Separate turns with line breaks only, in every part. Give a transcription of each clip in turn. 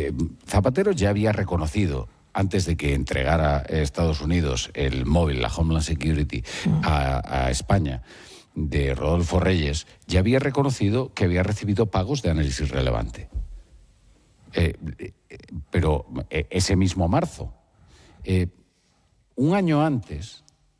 Zapatero ya había reconocido, antes de que entregara Estados Unidos el móvil, la Homeland Security, a España, de Rodolfo Reyes, ya había reconocido que había recibido pagos de análisis relevante. Pero ese mismo marzo, un año antes,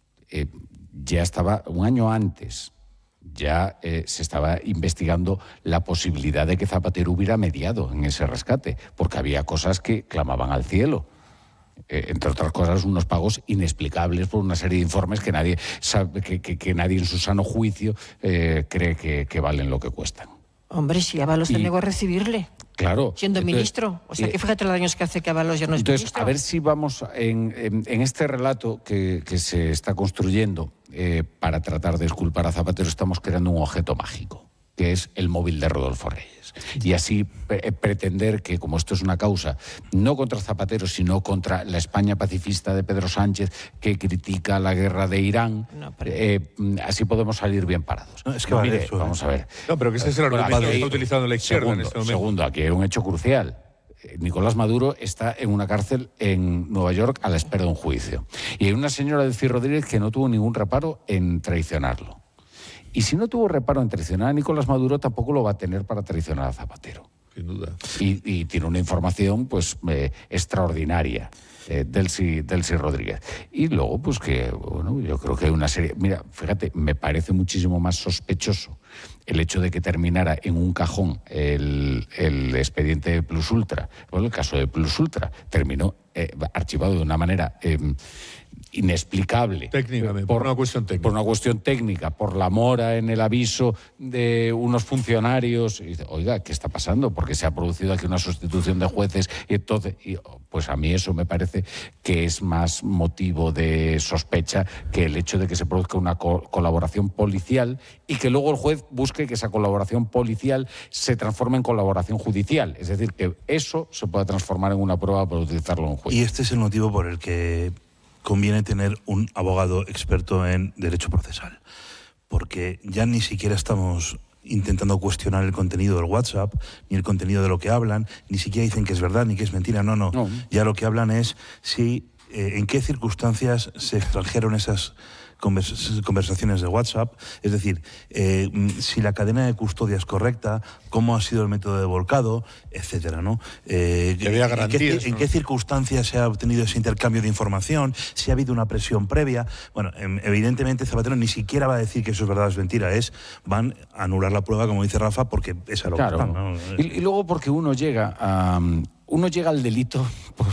ya se estaba investigando la posibilidad de que Zapatero hubiera mediado en ese rescate, porque había cosas que clamaban al cielo. Entre otras cosas, unos pagos inexplicables por una serie de informes que nadie sabe, que nadie en su sano juicio cree que valen lo que cuestan.
Hombre, si Ábalos se negó a recibirle.
Claro.
Siendo ministro. O sea, que fíjate los años que hace que Ábalos ya no es ministro.
A ver si vamos en este relato que se está construyendo para tratar de exculpar a Zapatero, estamos creando un objeto mágico, que es el móvil de Rodolfo Reyes. Y así pretender que, como esto es una causa no contra Zapatero, sino contra la España pacifista de Pedro Sánchez, que critica la guerra de Irán, así podemos salir bien parados.
No, es que vale,
mire, vamos a ver.
No, pero que ese es el argumento que está utilizando la izquierda en este momento.
Segundo, aquí hay un hecho crucial. Nicolás Maduro está en una cárcel en Nueva York a la espera de un juicio. Y hay una señora de Delcy Rodríguez que no tuvo ningún reparo en traicionarlo. Y si no tuvo reparo en traicionar a Nicolás Maduro, tampoco lo va a tener para traicionar a Zapatero.
Sin duda.
Y tiene una información pues extraordinaria, Delcy Rodríguez. Y luego, pues que, bueno, yo creo que hay una serie... Mira, fíjate, me parece muchísimo más sospechoso el hecho de que terminara en un cajón el expediente de Plus Ultra. Bueno, el caso de Plus Ultra terminó archivado de una manera... inexplicable.
Técnicamente, por una cuestión técnica.
Por una cuestión técnica, por la mora en el aviso de unos funcionarios. Y dice, oiga, ¿qué está pasando? Porque se ha producido aquí una sustitución de jueces. Y entonces, pues a mí eso me parece que es más motivo de sospecha que el hecho de que se produzca una colaboración policial y que luego el juez busque que esa colaboración policial se transforme en colaboración judicial. Es decir, que eso se pueda transformar en una prueba para utilizarlo en un juicio.
Y este es el motivo por el que conviene tener un abogado experto en derecho procesal, porque ya ni siquiera estamos intentando cuestionar el contenido del WhatsApp, ni el contenido de lo que hablan, ni siquiera dicen que es verdad ni que es mentira, no. Ya lo que hablan es si, en qué circunstancias se extrajeron esas conversaciones de WhatsApp, es decir, si la cadena de custodia es correcta, cómo ha sido el método de volcado, etcétera, ¿no? ¿En qué circunstancias se ha obtenido ese intercambio de información? Si ha habido una presión previa. Bueno, evidentemente Zapatero ni siquiera va a decir que eso es verdad o es mentira, van a anular la prueba, como dice Rafa, porque es a lo que están, ¿no?
Y luego porque uno llega al delito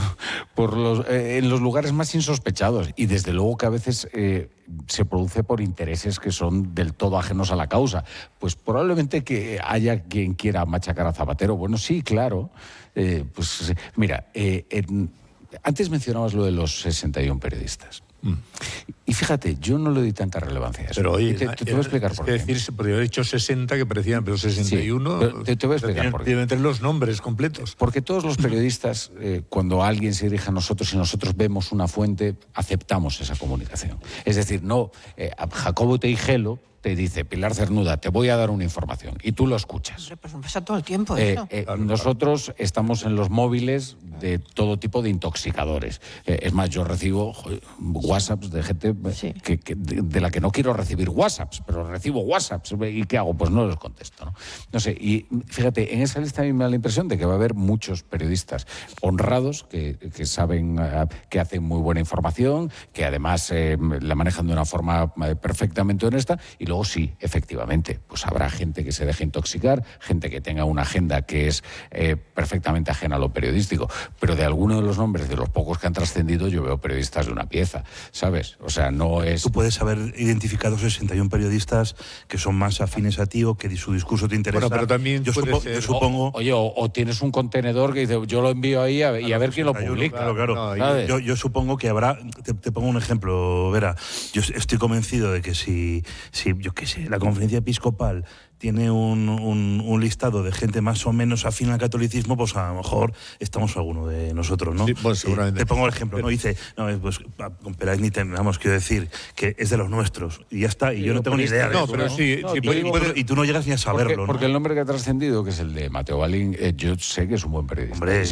en los lugares más insospechados, y desde luego que a veces se produce por intereses que son del todo ajenos a la causa. Pues probablemente que haya quien quiera machacar a Zapatero. Bueno, sí, claro. Pues mira, antes mencionabas lo de los 61 periodistas. Y fíjate, yo no le doy tanta relevancia a eso.
Pero oye,
te voy a explicar por qué.
Es decir, se podría haber hecho 60 que parecían, pero 61...
Sí, pero te voy a explicar por qué.
Deben tener los nombres completos.
Porque todos los periodistas, cuando alguien se dirige a nosotros y nosotros vemos una fuente, aceptamos esa comunicación. Es decir, no, Jacobo Teijelo te dice, Pilar Cernuda, te voy a dar una información, y tú lo escuchas.
Pues pasa todo el tiempo eso.
Nosotros estamos en los móviles de todo tipo de intoxicadores. Es más, yo recibo WhatsApps de gente de la que no quiero recibir WhatsApps, pero recibo WhatsApps. ¿Y qué hago? Pues no los contesto, ¿no? No sé, y fíjate, en esa lista a mí me da la impresión de que va a haber muchos periodistas honrados que saben que hacen muy buena información, que además la manejan de una forma perfectamente honesta, y luego sí, efectivamente, pues habrá gente que se deje intoxicar, gente que tenga una agenda que es perfectamente ajena a lo periodístico, pero de alguno de los nombres, de los pocos que han trascendido, yo veo periodistas de una pieza, ¿sabes? O sea, no es...
Tú puedes haber identificado 61 periodistas que son más afines a ti o que su discurso te interesa.
Bueno, pero también
yo supongo...
O tienes un contenedor que dice, yo lo envío ahí y a ver quién lo publica.
Claro. No, yo supongo que habrá... Te pongo un ejemplo, Vera. Yo estoy convencido de que si yo qué sé, la conferencia episcopal tiene un listado de gente más o menos afín al catolicismo, pues a lo mejor estamos alguno de nosotros, ¿no?
Sí, pues seguramente.
Te pongo el ejemplo, ¿no? Dice, pues con Peláez ni vamos, quiero decir, que es de los nuestros, y ya está, y yo no tengo ni idea de eso,
pero
¿no?
sí,
Y tú no llegas ni a saberlo,
porque el nombre que ha trascendido, que es el de Mateo Balín, yo sé que es un buen periodista.
Hombre,